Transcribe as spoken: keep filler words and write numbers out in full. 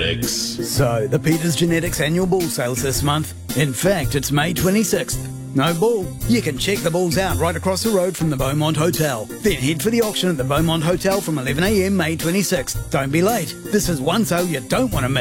So, the Peters Genetics annual bull sales this month. In fact, it's May twenty-sixth. No bull? You can check the bulls out right across the road from the Beaumont Hotel. Then head for the auction at the Beaumont Hotel from eleven a m May twenty-sixth. Don't be late. This is one sale you don't want to miss.